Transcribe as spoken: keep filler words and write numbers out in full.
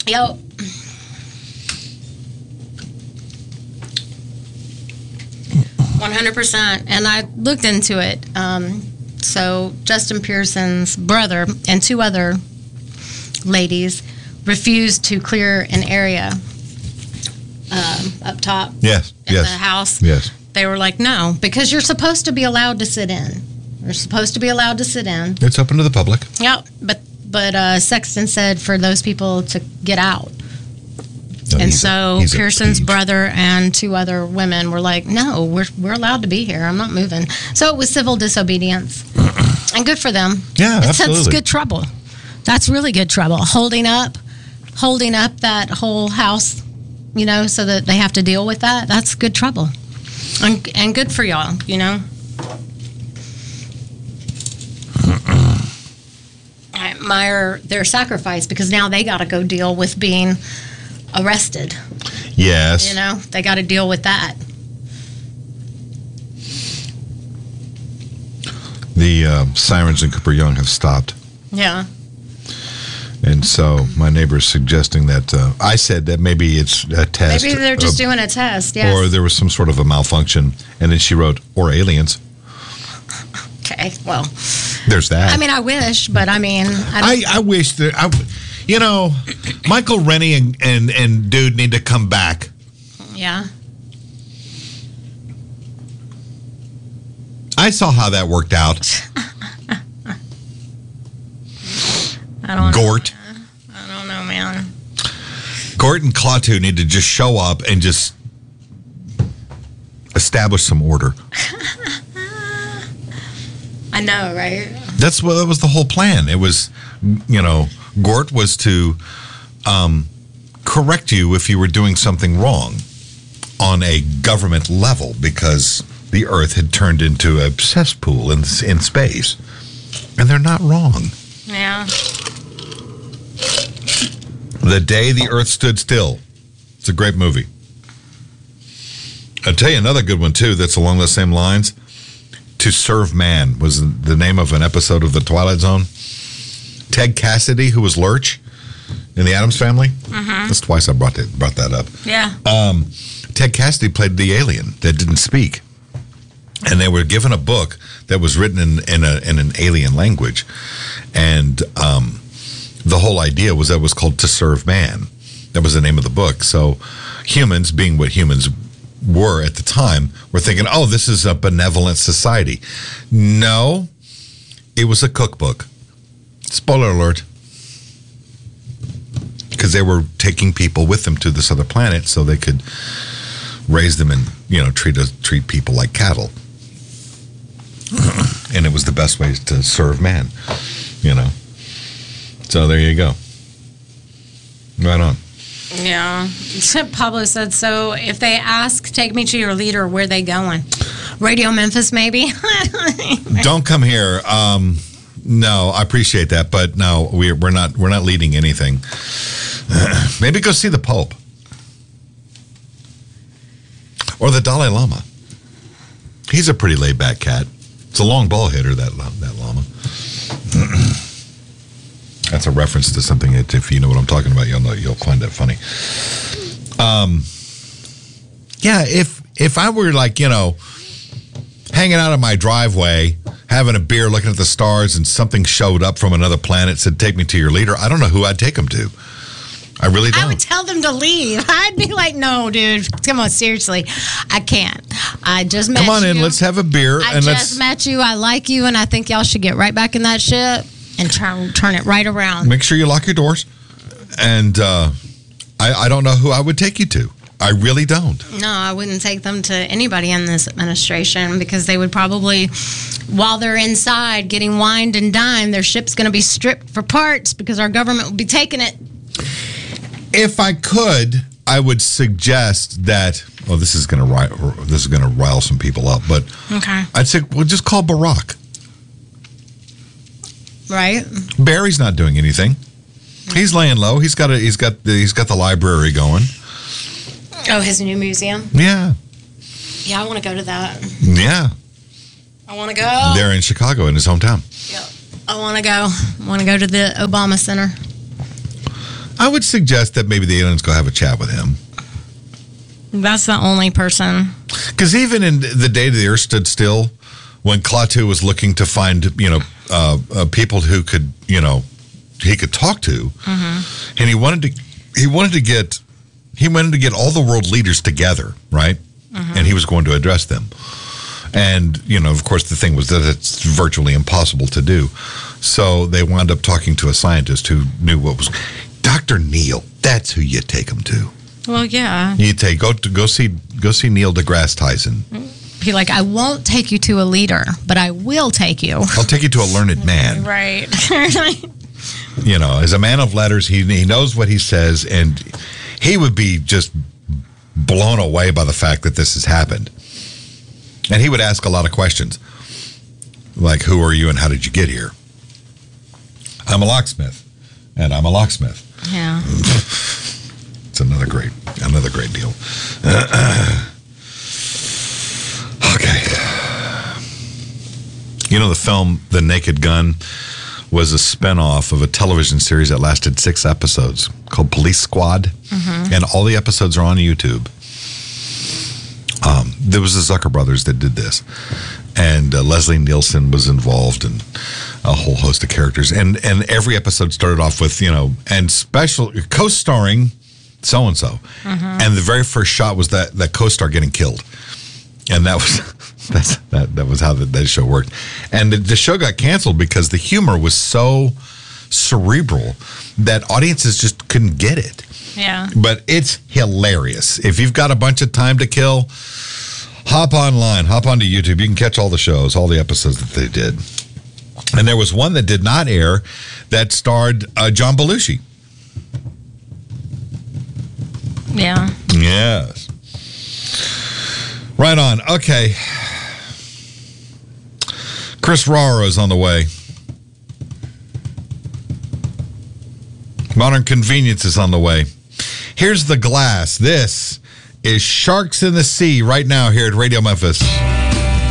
Yep. one hundred percent. And I looked into it. Um, so Justin Pearson's brother and two other ladies refused to clear an area um, up top yes, in yes, the house. Yes. They were like, no, because you're supposed to be allowed to sit in. You're supposed to be allowed to sit in. It's open to the public. Yep. But, but uh, Sexton said for those people to get out. No, and he's so a, he's Pearson's a brother and two other women were like, no, we're we're allowed to be here. I'm not moving. So it was civil disobedience. And good for them. Yeah, it's, absolutely. It's good trouble. That's really good trouble. Holding up, holding up that whole house, you know, so that they have to deal with that. That's good trouble. And, and good for y'all, you know. I admire their sacrifice because now they got to go deal with being arrested. Yes. You know, they got to deal with that. The uh, sirens in Cooper Young have stopped. Yeah. And so my neighbor is suggesting that uh, I said that maybe it's a test. Maybe they're just uh, doing a test, yes. Or there was some sort of a malfunction. And then she wrote, or aliens. Okay, well. There's that. I mean, I wish, but I mean. I, I, I wish that, I, you know, Michael Rennie and, and, and dude need to come back. Yeah. I saw how that worked out. I don't Gort. know. I don't know, man. Gort and Klaatu need to just show up and just establish some order. I know, right? That's what that was the whole plan. It was, you know, Gort was to um, correct you if you were doing something wrong on a government level because the Earth had turned into a cesspool in in space, and they're not wrong. Yeah. The Day the Earth Stood Still. It's a great movie. I'll tell you another good one, too, that's along those same lines. To Serve Man was the name of an episode of The Twilight Zone. Ted Cassidy, who was Lurch in the Addams Family. Mm-hmm. That's twice I brought that, brought that up. Yeah. Um, Ted Cassidy played the alien that didn't speak. And they were given a book that was written in, in, a, in an alien language. And um, the whole idea was that it was called To Serve Man. That was the name of the book. So humans, being what humans were at the time, were thinking, oh, this is a benevolent society. No, it was a cookbook. Spoiler alert. Because they were taking people with them to this other planet so they could raise them and, you know, treat us, treat people like cattle. And it was the best way to serve man, you know. So there you go. Right on. Yeah. Pablo said, so if they ask, take me to your leader, where are they going? Radio Memphis, maybe? Don't come here. Um, no, I appreciate that, but no, we're, we're not we're not leading anything. Maybe go see the Pope. Or the Dalai Lama. He's a pretty laid-back cat. It's a long ball hitter, that that llama. That's a reference to something that, if you know what I'm talking about, you'll know, you'll find that funny. Um, yeah, if if I were like, you know, hanging out in my driveway, having a beer, looking at the stars, and something showed up from another planet, said, take me to your leader, I don't know who I'd take him to. I really don't. I would tell them to leave. I'd be like, no, dude. Come on, seriously. I can't. I just met you. Come on in, let's have a beer. I and just let's met you. I like you, and I think y'all should get right back in that ship and try, turn it right around. Make sure you lock your doors. And uh, I, I don't know who I would take you to. I really don't. No, I wouldn't take them to anybody in this administration because they would probably, while they're inside getting wined and dined, their ship's going to be stripped for parts because our government will be taking it. If I could, I would suggest that. Oh, this is going to rile. This is going to rile some people up. But okay, I'd say, well, just call Barack. Right. Barry's not doing anything. He's laying low. He's got a. He's got the. He's got the library going. Oh, his new museum. Yeah. Yeah, I want to go to that. Yeah. I want to go. They're in Chicago, in his hometown. Yep. I want to go. I want to go to the Obama Center. I would suggest that maybe the aliens go have a chat with him. That's the only person. Because even in the day the Earth stood still, when Klaatu was looking to find, you know, uh, uh, people who could, you know, he could talk to, mm-hmm. and he wanted to, he wanted to get, he wanted to get all the world leaders together, right? Mm-hmm. And he was going to address them. And, you know, of course, the thing was that it's virtually impossible to do. So they wound up talking to a scientist who knew what was, Doctor Neil. That's who you take him to. Well, yeah. You take go to go see go see Neil deGrasse Tyson. Be like, I won't take you to a leader, but I will take you. I'll take you to a learned man. Right. You know, as a man of letters, he he knows what he says, and he would be just blown away by the fact that this has happened. And he would ask a lot of questions, like, "Who are you, and how did you get here?" I'm a locksmith, and I'm a locksmith. Yeah. It's another great, another great deal. Okay. You know, the film The Naked Gun was a spinoff of a television series that lasted six episodes called Police Squad. Mm-hmm. And all the episodes are on YouTube. Um, there was the Zucker brothers that did this. And uh, Leslie Nielsen was involved and a whole host of characters. And, and every episode started off with, you know, and special, co-starring so-and-so. Mm-hmm. And the very first shot was that, that co-star getting killed. And that was that's that, that was how the, that show worked. And the, the show got canceled because the humor was so cerebral that audiences just couldn't get it. Yeah. But it's hilarious. If you've got a bunch of time to kill, hop online, hop onto YouTube. You can catch all the shows, all the episodes that they did. And there was one that did not air that starred uh, John Belushi. Yeah. Yes. Right on. Okay. Chris Rara is on the way. Modern Convenience is on the way. Here's The Glass. This is Sharks in the Sea right now here at Radio Memphis.